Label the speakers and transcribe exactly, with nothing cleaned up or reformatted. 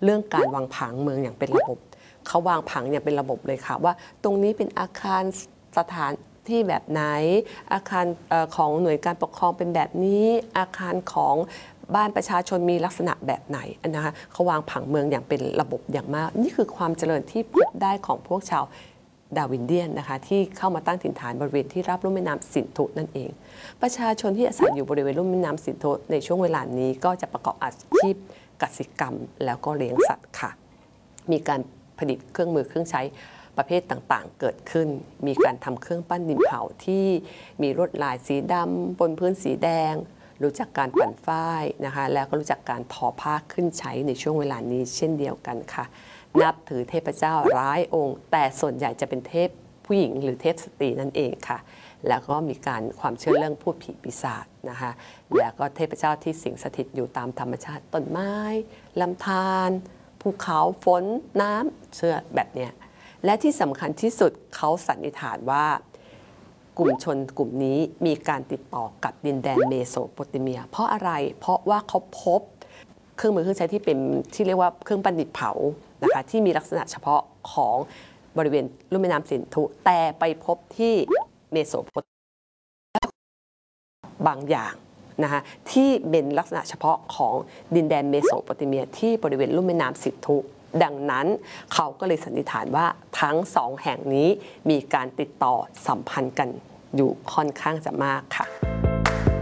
Speaker 1: เรื่องการวางผังเมืองอย่างเป็นระบบเขาวางผังอย่างเป็นระบบเลยค่ะว่าตรงนี้เป็นอาคารสถานที่แบบไหนอาคารของหน่วยการปกครองเป็นแบบนี้อาคารของบ้านประชาชนมีลักษณะแบบไหนนะคะเขาวางผังเมืองอย่างเป็นระบบอย่างมากนี่คือความเจริญที่พบได้ของพวกชาวดาวินเดียนนะคะที่เข้ามาตั้งถิ่นฐานบริเวณที่รับลุ่มแม่น้ำสินธุนั่นเองประชาชนที่อาศัยอยู่บริเวณลุ่มแม่น้ำสินธุในช่วงเวลานี้ก็จะประกอบอาชีพกสิกรรมแล้วก็เลี้ยงสัตว์ค่ะมีการผลิตเครื่องมือเครื่องใช้ประเภทต่างๆเกิดขึ้นมีการทำเครื่องปั้นดินเผาที่มีลวดลายสีดำบนพื้นสีแดงรู้จักการปั่นฝ้ายนะคะแล้วก็รู้จักการทอผ้าขึ้นใช้ในช่วงเวลานี้เช่นเดียวกันค่ะนับถือเทพเจ้าร้ายองค์แต่ส่วนใหญ่จะเป็นเทพผู้หญิงหรือเทพสตรีนั่นเองค่ะแล้วก็มีการความเชื่อเรื่องพูดผีปีศาจนะคะแล้วก็เทพเจ้าที่สิงสถิตอยู่ตามธรรมชาติต้นไม้ลำธารภูเขาฝนน้ำเชื่อแบบเนี้ยและที่สำคัญที่สุดเขาสันนิษฐานว่ากลุ่มชนกลุ่มนี้มีการติดต่อกับดินแดนเมโสโปเตเมียเพราะอะไรเพราะว่าเขาพบเครื่องมือเครื่องใช้ที่เป็นที่เรียกว่าเครื่องปั้นดินเผานะคะที่มีลักษณะเฉพาะของบริเวณลุ่มแม่น้ำสินธุแต่ไปพบที่เมโสโปเตเมียบางอย่างนะคะที่เป็นลักษณะเฉพาะของดินแดนเมโสโปเตเมียที่บริเวณลุ่มแม่น้ำสินธุดังนั้นเขาก็เลยสันนิษฐานว่าทั้งสองแห่งนี้มีการติดต่อสัมพันธ์กันอยู่ค่อนข้างจะมากค่ะ